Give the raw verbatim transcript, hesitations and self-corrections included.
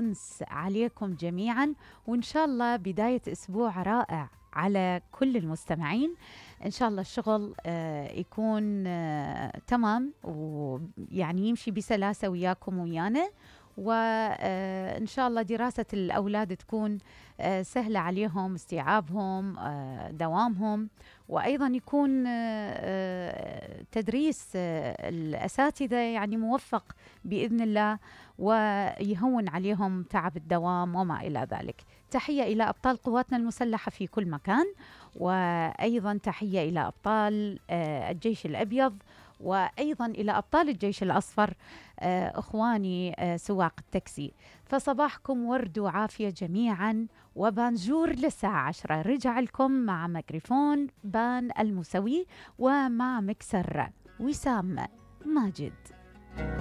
أمس عليكم جميعا، وإن شاء الله بداية أسبوع رائع على كل المستمعين. إن شاء الله الشغل آه، يكون آه، تمام، ويعني يمشي بسلاسة وياكم ويانا، وإن شاء الله دراسة الأولاد تكون آه، سهلة عليهم، استيعابهم، آه، دوامهم، وأيضا يكون آه، آه، تدريس آه، الأساتذة يعني موفق بإذن الله، ويهون عليهم تعب الدوام وما إلى ذلك. تحية إلى أبطال قواتنا المسلحة في كل مكان، وأيضا تحية إلى أبطال آه، الجيش الأبيض، وأيضا إلى أبطال الجيش الأصفر، آه، أخواني آه، سواق التاكسي. فصباحكم ورد وعافية جميعا، وبانجور للساعة عشرة رجع لكم مع ميكروفون بان المسوي، ومع مكسر وسام ماجد.